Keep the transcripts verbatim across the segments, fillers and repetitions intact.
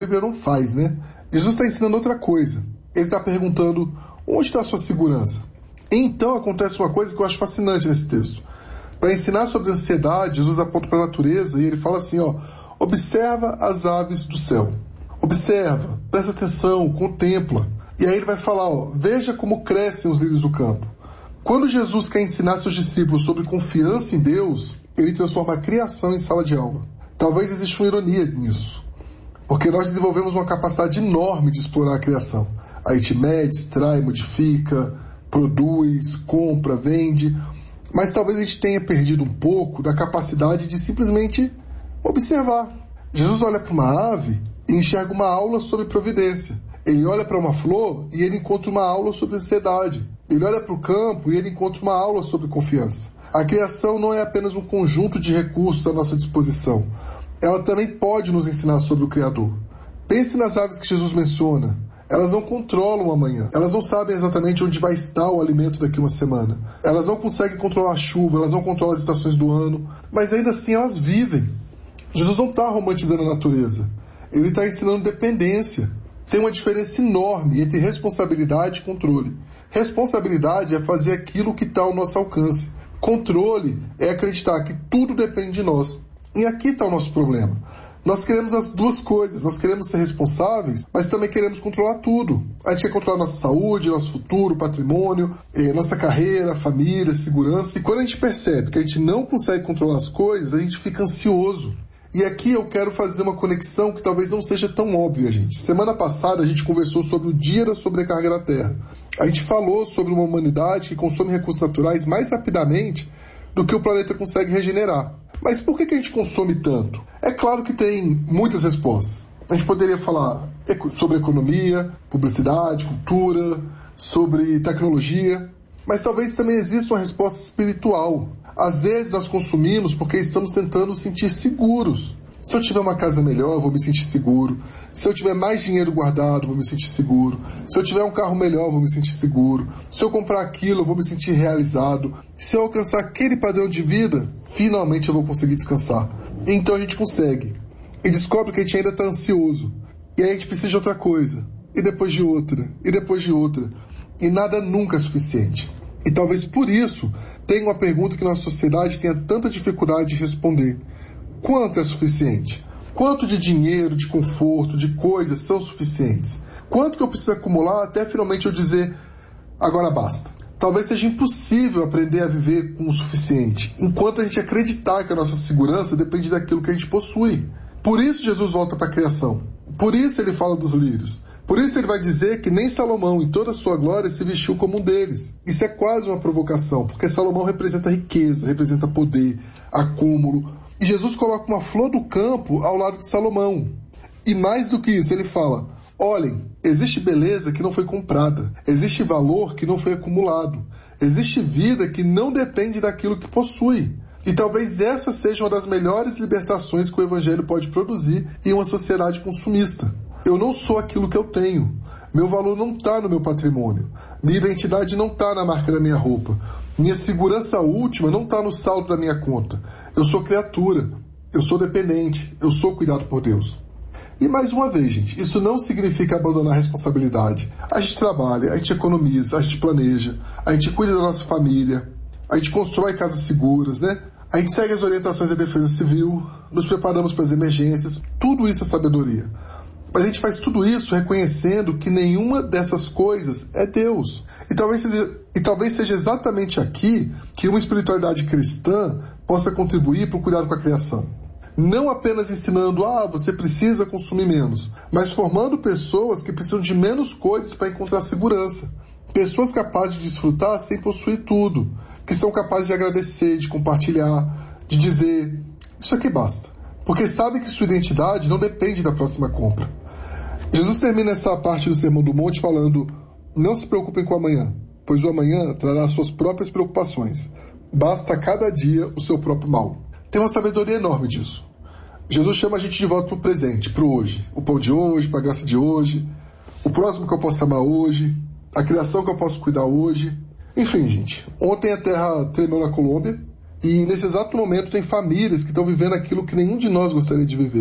Bíblia não faz, né? Jesus está ensinando outra coisa. Ele está perguntando, onde está a sua segurança? E então acontece uma coisa que eu acho fascinante nesse texto. Para ensinar sobre ansiedade, Jesus aponta para a natureza e ele fala assim, ó, observa as aves do céu. Observa, presta atenção, contempla. E aí ele vai falar, ó, veja como crescem os lírios do campo. Quando Jesus quer ensinar seus discípulos sobre confiança em Deus, ele transforma a criação em sala de aula. Talvez exista uma ironia nisso, porque nós desenvolvemos uma capacidade enorme de explorar a criação. A gente mede, extrai, modifica, produz, compra, vende, mas talvez a gente tenha perdido um pouco da capacidade de simplesmente observar. Jesus olha para uma ave e enxerga uma aula sobre providência. Ele olha para uma flor e ele encontra uma aula sobre ansiedade. Ele olha para o campo e ele encontra uma aula sobre confiança. A criação não é apenas um conjunto de recursos à nossa disposição. Ela também pode nos ensinar sobre o Criador. Pense nas aves que Jesus menciona. Elas não controlam o amanhã. Elas não sabem exatamente onde vai estar o alimento daqui a uma semana. Elas não conseguem controlar a chuva, elas não controlam as estações do ano. Mas ainda assim elas vivem. Jesus não está romantizando a natureza. Ele está ensinando dependência. Tem uma diferença enorme entre responsabilidade e controle. Responsabilidade é fazer aquilo que está ao nosso alcance. Controle é acreditar que tudo depende de nós. E aqui está o nosso problema. Nós queremos as duas coisas. Nós queremos ser responsáveis, mas também queremos controlar tudo. A gente quer controlar nossa saúde, nosso futuro, patrimônio, eh, nossa carreira, família, segurança. E quando a gente percebe que a gente não consegue controlar as coisas, a gente fica ansioso. E aqui eu quero fazer uma conexão que talvez não seja tão óbvia, gente. Semana passada a gente conversou sobre o dia da sobrecarga da Terra. A gente falou sobre uma humanidade que consome recursos naturais mais rapidamente do que o planeta consegue regenerar. Mas por que que a gente consome tanto? É claro que tem muitas respostas. A gente poderia falar sobre economia, publicidade, cultura, sobre tecnologia, mas talvez também exista uma resposta espiritual. Às vezes nós consumimos porque estamos tentando nos sentir seguros. Se eu tiver uma casa melhor, eu vou me sentir seguro. Se eu tiver mais dinheiro guardado, eu vou me sentir seguro. Se eu tiver um carro melhor, eu vou me sentir seguro. Se eu comprar aquilo, eu vou me sentir realizado. Se eu alcançar aquele padrão de vida, finalmente eu vou conseguir descansar. Então a gente consegue. E descobre que a gente ainda está ansioso. E aí a gente precisa de outra coisa. E depois de outra. E depois de outra. E nada nunca é suficiente. E talvez por isso tenha uma pergunta que nossa sociedade tenha tanta dificuldade de responder. Quanto é suficiente? Quanto de dinheiro, de conforto, de coisas são suficientes? Quanto que eu preciso acumular até finalmente eu dizer, agora basta? Talvez seja impossível aprender a viver com o suficiente, enquanto a gente acreditar que a nossa segurança depende daquilo que a gente possui. Por isso Jesus volta para a criação. Por isso ele fala dos lírios. Por isso ele vai dizer que nem Salomão, em toda a sua glória, se vestiu como um deles. Isso é quase uma provocação, porque Salomão representa riqueza, representa poder, acúmulo. E Jesus coloca uma flor do campo ao lado de Salomão. E mais do que isso, ele fala, olhem, existe beleza que não foi comprada. Existe valor que não foi acumulado. Existe vida que não depende daquilo que possui. E talvez essa seja uma das melhores libertações que o Evangelho pode produzir em uma sociedade consumista. Eu não sou aquilo que eu tenho. Meu valor não está no meu patrimônio. Minha identidade não está na marca da minha roupa. Minha segurança última não está no saldo da minha conta. Eu sou criatura. Eu sou dependente. Eu sou cuidado por Deus. E mais uma vez, gente, isso não significa abandonar a responsabilidade. A gente trabalha, a gente economiza, a gente planeja, a gente cuida da nossa família, a gente constrói casas seguras, né? A gente segue as orientações da Defesa Civil, nos preparamos para as emergências. Tudo isso é sabedoria. Mas a gente faz tudo isso reconhecendo que nenhuma dessas coisas é Deus. E talvez seja, e talvez seja exatamente aqui que uma espiritualidade cristã possa contribuir para o cuidado com a criação. Não apenas ensinando, ah, você precisa consumir menos, mas formando pessoas que precisam de menos coisas para encontrar segurança. Pessoas capazes de desfrutar sem possuir tudo, que são capazes de agradecer, de compartilhar, de dizer, isso aqui basta. Porque sabe que sua identidade não depende da próxima compra. Jesus termina essa parte do Sermão do Monte falando, não se preocupem com o amanhã, pois o amanhã trará suas próprias preocupações. Basta a cada dia o seu próprio mal. Tem uma sabedoria enorme disso. Jesus chama a gente de volta para o presente, para o hoje. O pão de hoje, para a graça de hoje, o próximo que eu posso amar hoje, a criação que eu posso cuidar hoje. Enfim, gente, ontem a terra tremeu na Colômbia e nesse exato momento tem famílias que estão vivendo aquilo que nenhum de nós gostaria de viver.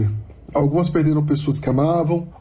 Algumas perderam pessoas que amavam,